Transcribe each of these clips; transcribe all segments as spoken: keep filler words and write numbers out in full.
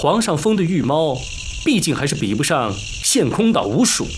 皇上封的御猫，毕竟还是比不上县空岛无鼠。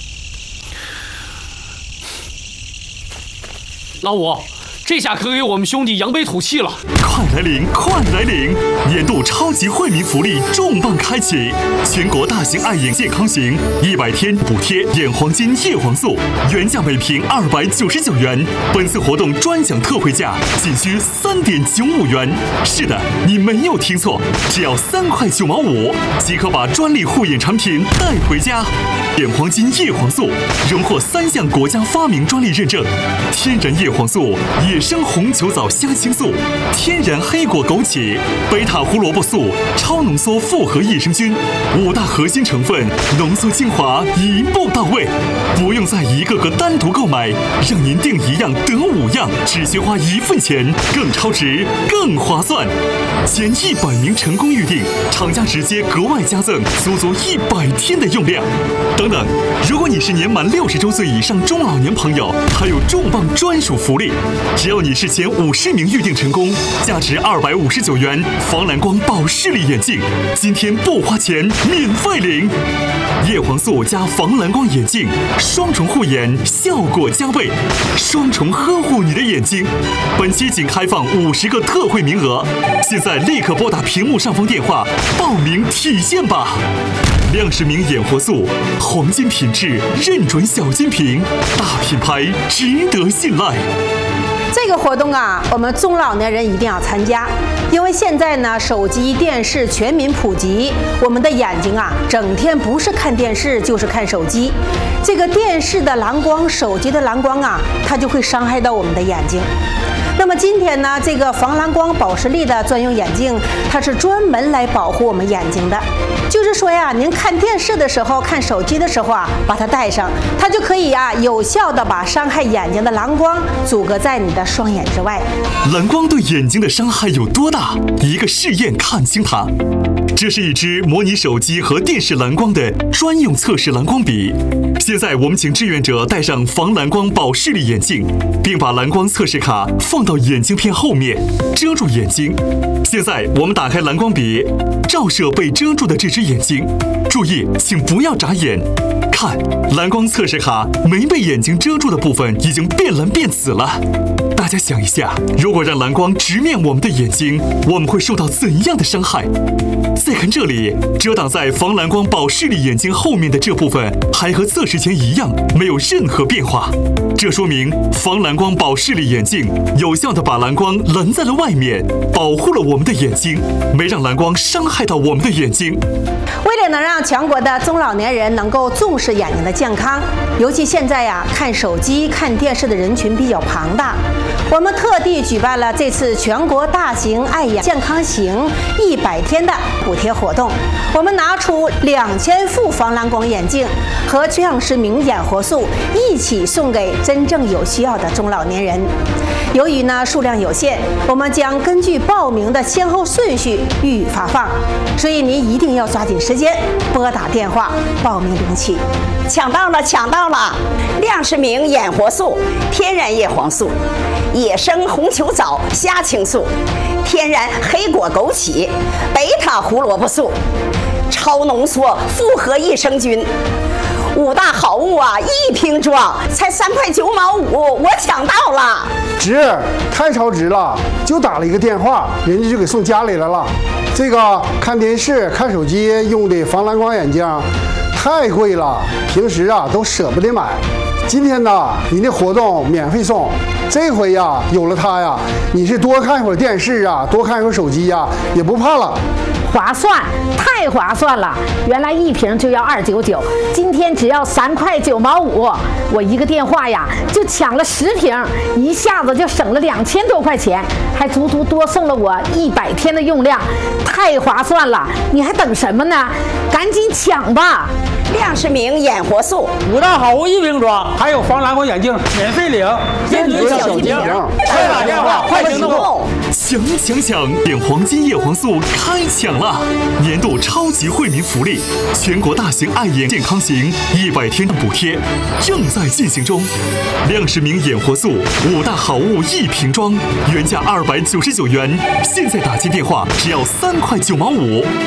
老五，这下可给我们兄弟扬眉吐气了！ 快来领，快来领！年度超级惠民福利重磅开启，全国大型爱眼健康行一百天补贴眼黄金叶黄素，原价每瓶二百九十九元，本次活动专享特惠价仅需三点九五元。是的，你没有听错，只要三块九毛五即可把专利护眼产品带回家。眼黄金叶黄素荣获三项国家发明专利认证，天然叶黄素、野生红球藻虾青素、天然黑果枸杞、贝塔胡萝卜素、超浓缩复合益生菌，五大核心成分浓缩精华，一步到位，不用再一个个单独购买，让您订一样得五样，只需花一份钱，更超值，更划算。前一百名成功预订，厂家直接格外加赠足足一百天的用量。等等，如果你是年满六十周岁以上中老年朋友，还有重磅专属福利，只要你是前五十名预订成功，价值二百五十九元防蓝光保视力眼镜，今天不花钱免费领。叶黄素加防蓝光眼镜，双重护眼，效果加倍，双重呵护你的眼睛。本期仅开放五十个特惠名额，现在立刻拨打屏幕上方电话报名体验吧。亮世明眼活素，黄金品质，认准小金瓶，大品牌，值得信赖。 这个活动啊，我们中老年人一定要参加，因为现在呢，手机、电视全民普及，我们的眼睛啊，整天不是看电视就是看手机。这个电视的蓝光、手机的蓝光啊，它就会伤害到我们的眼睛。那么今天呢，这个防蓝光保视力的专用眼镜，它是专门来保护我们眼睛的。就是说呀，您看电视的时候、看手机的时候啊，把它戴上，它就可以呀、啊，有效的把伤害眼睛的蓝光阻隔在你的双眼之外。 蓝光对眼睛的伤害有多大？一个试验看清它。这是一支模拟手机和电视蓝光的专用测试蓝光笔。现在我们请志愿者戴上防蓝光保视力眼镜，并把蓝光测试卡放到眼镜片后面，遮住眼睛。现在我们打开蓝光笔，照射被遮住的这只眼睛。注意，请不要眨眼。看，蓝光测试卡没被眼睛遮住的部分已经变蓝变紫了。大家想一下，如果让蓝光直面我们的眼睛，我们会受到怎样的伤害？再看这里，遮挡在防蓝光保视力眼睛后面的这部分还和测试前一样，没有任何变化。这说明防蓝光保视力眼镜有效地把蓝光拦在了外面，保护了我们的眼睛，没让蓝光伤害到我们的眼睛。 为了能让全国的中老年人能够重视眼睛的健康，尤其现在呀，看手机、看电视的人群比较庞大，我们特地举办了这次全国大型爱眼健康行一百天的补贴活动。我们拿出两千副防蓝光眼镜和亮世明眼活素一起送给真正有需要的中老年人。由于呢数量有限，我们将根据报名的先后顺序予以发放，所以您一定要抓紧时间拨打电话报名领取。 抢到了，抢到了！亮世明眼活素、天然叶黄素、野生红球藻虾青素、天然黑果枸杞、贝塔胡萝卜素、超浓缩复合益生菌。五大好物啊，一瓶装，才三块九毛五，我抢到了！ 值，太超值了！就打了一个电话，人家就给送家里来了。这个看电视、看手机用的防蓝光眼镜太贵了，平时啊都舍不得买。今天呢，人家活动免费送，这回呀有了它呀，你是多看一会儿电视啊，多看一会儿手机呀，也不怕了。 划算，太划算了！原来一瓶就要二九九，今天只要三块九毛五，我一个电话呀就抢了十瓶，一下子就省了两千多块钱，还足足多送了我一百天的用量，太划算了！你还等什么呢？赶紧抢吧！ 亮世明眼活素五大好物一瓶装，还有防蓝光眼镜免费领，认准小金瓶，快打电话，快行动！ 抢抢抢！点黄金叶黄素开抢了！年度超级惠民福利，全国大型爱眼健康行一百天补贴正在进行中。亮世明眼活素五大好物一瓶装，原价二百九十九元，现在打进电话只要三块九毛五。